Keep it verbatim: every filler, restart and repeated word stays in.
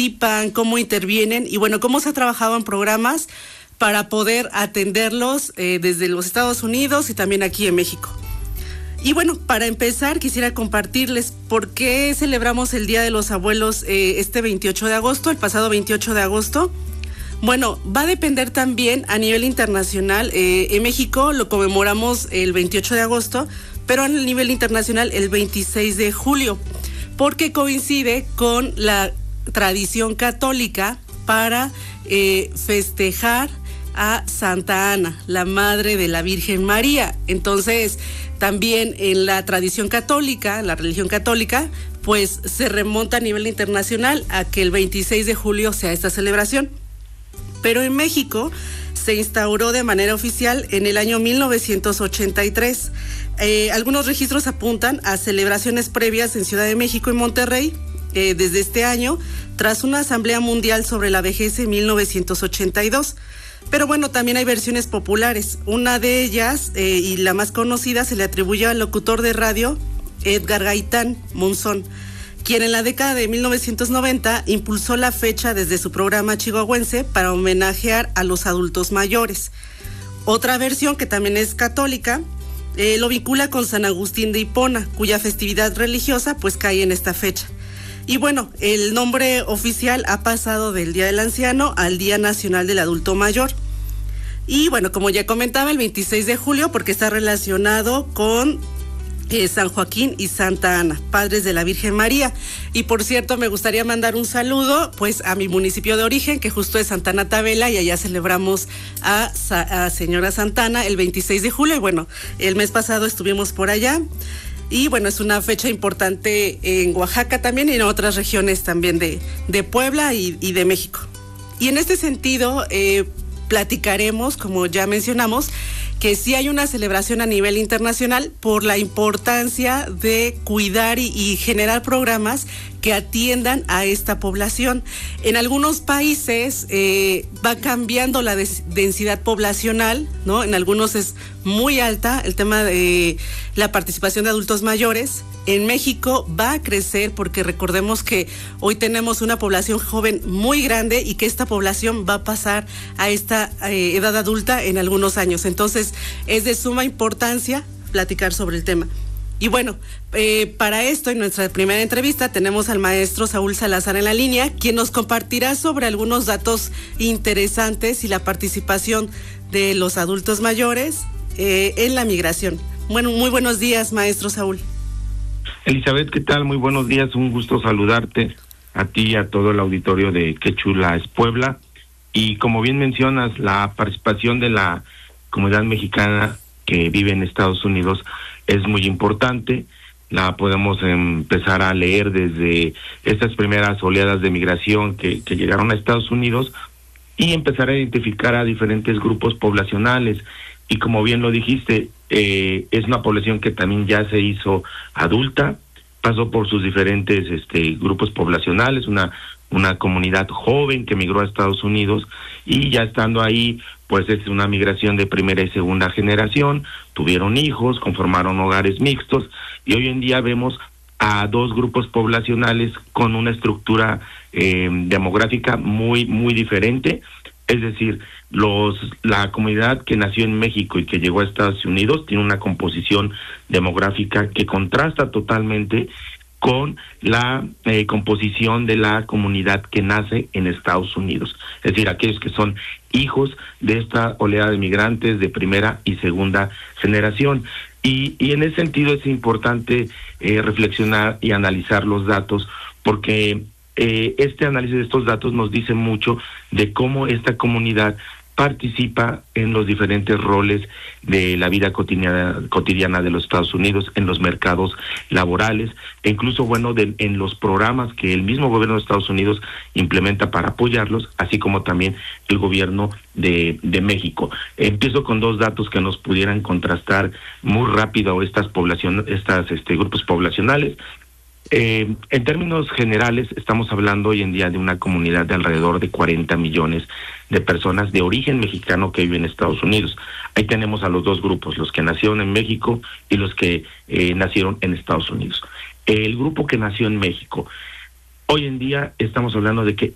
participan, cómo intervienen y bueno, cómo se ha trabajado en programas para poder atenderlos eh, desde los Estados Unidos y también aquí en México. Y bueno, para empezar quisiera compartirles por qué celebramos el Día de los Abuelos eh, este veintiocho de agosto, el pasado veintiocho de agosto. Bueno, va a depender también a nivel internacional. Eh, en México lo conmemoramos el veintiocho de agosto, pero a nivel internacional el veintiséis de julio, porque coincide con la tradición católica para eh, festejar a Santa Ana, la madre de la Virgen María. Entonces, también en la tradición católica, la religión católica, pues se remonta a nivel internacional a que el veintiséis de julio sea esta celebración. Pero en México se instauró de manera oficial en el año mil novecientos ochenta y tres. Eh, algunos registros apuntan a celebraciones previas en Ciudad de México y Monterrey eh, desde este año, tras una asamblea mundial sobre la vejez en mil novecientos ochenta y dos. Pero bueno, también hay versiones populares. Una de ellas, eh, y la más conocida, se le atribuye al locutor de radio Edgar Gaitán Monzón, quien en la década de mil novecientos noventa impulsó la fecha desde su programa chihuahuense para homenajear a los adultos mayores. Otra versión, que también es católica, eh, lo vincula con San Agustín de Hipona, cuya festividad religiosa pues cae en esta fecha. Y bueno, el nombre oficial ha pasado del Día del Anciano al Día Nacional del Adulto Mayor. Y bueno, como ya comentaba, el veintiséis de julio, porque está relacionado con eh, San Joaquín y Santa Ana, padres de la Virgen María. Y por cierto, me gustaría mandar un saludo pues a mi municipio de origen, que justo es Santa Ana Tabela, y allá celebramos a, a Señora Santana el veintiséis de julio. Y bueno, el mes pasado estuvimos por allá. Y bueno, es una fecha importante en Oaxaca también y en otras regiones también de, de Puebla y, y de México. Y en este sentido, eh, platicaremos, como ya mencionamos, que sí hay una celebración a nivel internacional por la importancia de cuidar y, y generar programas que atiendan a esta población. En algunos países eh, va cambiando la des- densidad poblacional, ¿no? En algunos es muy alta el tema de la participación de adultos mayores. En México va a crecer porque recordemos que hoy tenemos una población joven muy grande y que esta población va a pasar a esta eh, edad adulta en algunos años. Entonces, es de suma importancia platicar sobre el tema. Y bueno, eh, para esto, en nuestra primera entrevista, tenemos al maestro Saúl Salazar en la línea, quien nos compartirá sobre algunos datos interesantes y la participación de los adultos mayores eh, en la migración. Bueno, muy buenos días, maestro Saúl. Elizabeth, ¿qué tal? Muy buenos días, un gusto saludarte a ti y a todo el auditorio de Qué Chula es Puebla. Y como bien mencionas, la participación de la comunidad mexicana que vive en Estados Unidos es muy importante. La podemos empezar a leer desde estas primeras oleadas de migración que, que llegaron a Estados Unidos y empezar a identificar a diferentes grupos poblacionales. Y como bien lo dijiste, eh, es una población que también ya se hizo adulta, pasó por sus diferentes este, grupos poblacionales, una, una comunidad joven que migró a Estados Unidos y ya estando ahí, pues es una migración de primera y segunda generación, tuvieron hijos, conformaron hogares mixtos y hoy en día vemos a dos grupos poblacionales con una estructura eh, demográfica muy, muy diferente. Es decir, los la comunidad que nació en México y que llegó a Estados Unidos tiene una composición demográfica que contrasta totalmente con la eh, composición de la comunidad que nace en Estados Unidos. Es decir, aquellos que son hijos de esta oleada de migrantes de primera y segunda generación. Y, y en ese sentido es importante eh, reflexionar y analizar los datos, porque eh, este análisis de estos datos nos dice mucho de cómo esta comunidad participa en los diferentes roles de la vida cotidiana, cotidiana de los Estados Unidos, en los mercados laborales, e incluso, bueno, de, en los programas que el mismo gobierno de Estados Unidos implementa para apoyarlos, así como también el gobierno de, de México. Empiezo con dos datos que nos pudieran contrastar muy rápido estas poblaciones, estas este, grupos poblacionales. Eh, en términos generales, estamos hablando hoy en día de una comunidad de alrededor de cuarenta millones de personas de origen mexicano que viven en Estados Unidos. Ahí tenemos a los dos grupos, los que nacieron en México y los que eh, nacieron en Estados Unidos. El grupo que nació en México, hoy en día estamos hablando de que